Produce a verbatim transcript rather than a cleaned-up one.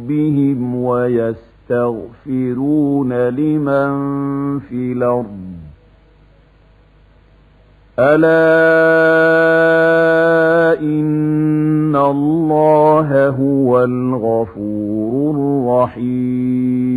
ربهم ويستغفرون لمن في الأرض ألا إن الله هو الغفور الرحيم